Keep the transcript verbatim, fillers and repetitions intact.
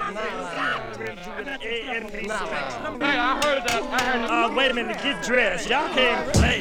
Hey, I heard that. I heard that. Uh, wait a minute, get dressed. Y'all can't play.